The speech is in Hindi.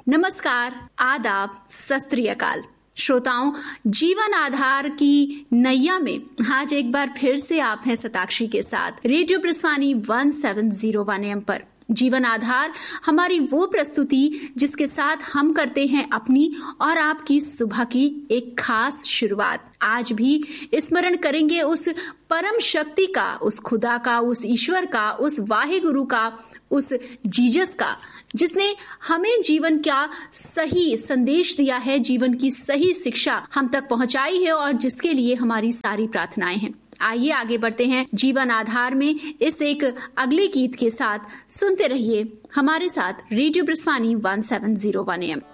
नमस्कार, आदाब, सत श्री अकाल। श्रोताओं, जीवन आधार की नैया में आज एक बार फिर से आप हैं शताक्षी के साथ रेडियो प्रस्वानी 1701 AM पर। जीवन आधार हमारी वो प्रस्तुति जिसके साथ हम करते हैं अपनी और आपकी सुबह की एक खास शुरुआत। आज भी स्मरण करेंगे उस परम शक्ति का, उस खुदा का, उस ईश्वर का, उस वाहे गुरु का, उस जीसस का, जिसने हमें जीवन का सही संदेश दिया है, जीवन की सही शिक्षा हम तक पहुंचाई है और जिसके लिए हमारी सारी प्रार्थनाएं हैं। आइए आगे बढ़ते हैं जीवन आधार में इस एक अगले गीत के साथ। सुनते रहिए हमारे साथ रेडियो प्रस्वानी 1701 AM।